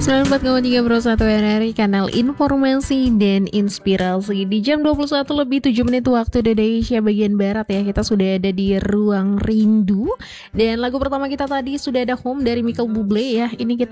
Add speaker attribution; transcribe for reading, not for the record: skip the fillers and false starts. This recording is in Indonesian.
Speaker 1: 94,3 RRI, kanal informasi dan inspirasi. Di jam 21 lebih 7 menit waktu Indonesia bagian Barat ya, kita sudah ada di Ruang Rindu. Dan lagu pertama kita tadi sudah ada Home dari Michael Bublé ya. Ini kita